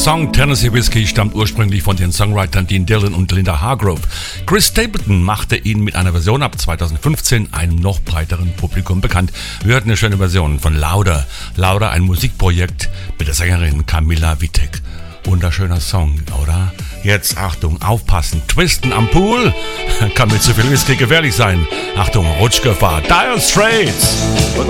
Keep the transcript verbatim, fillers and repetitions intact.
Song Tennessee Whiskey stammt ursprünglich von den Songwritern Dean Dillon und Linda Hargrove. Chris Stapleton machte ihn mit einer Version ab zweitausendfünfzehn einem noch breiteren Publikum bekannt. Wir hörten eine schöne Version von Louder. Louder, ein Musikprojekt mit der Sängerin Camilla Wittek. Wunderschöner Song, oder? Jetzt Achtung, aufpassen, twisten am Pool kann mit zu viel Whisky gefährlich sein. Achtung, Rutschgefahr, Dire Straits.